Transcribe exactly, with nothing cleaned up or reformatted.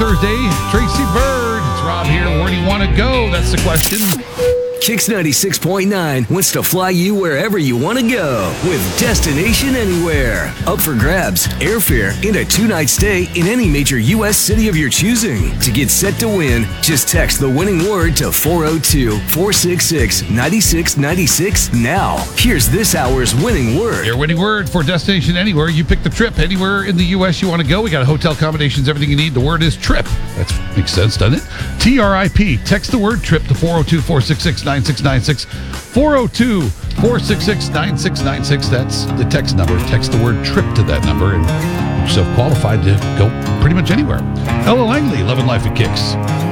Thursday. Tracy Bird. It's Rob here. Where do you want to go? That's the question. Kicks ninety-six point nine wants to fly you wherever you want to go with Destination Anywhere. Up for grabs, airfare, and a two-night stay in any major U S city of your choosing. To get set to win, just text the winning word to four oh two, four six six, nine six nine six now. Here's this hour's winning word. Your winning word for Destination Anywhere. You pick the trip anywhere in the U S you want to go. We got hotel accommodations, everything you need. The word is trip. That makes sense, doesn't it? T R I P. Text the word trip to four oh two, four six six, nine six nine six. four oh two, four six six, nine six nine six. That's the text number. Text the word trip to that number and get yourself qualified to go pretty much anywhere. Ella Langley, Love and Life at Kicks.